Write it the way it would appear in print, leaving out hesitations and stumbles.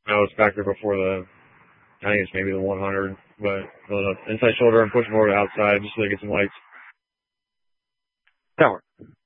I was back there before I think it's maybe the 100, but the inside shoulder, I'm pushing forward to outside just so they get some lights. That works.